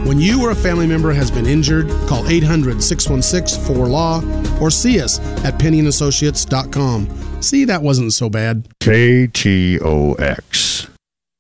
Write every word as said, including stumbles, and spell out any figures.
When you or a family member has been injured, call eight hundred, six one six, four L A W or see us at penny and associates dot com. See, that wasn't so bad. K T O X.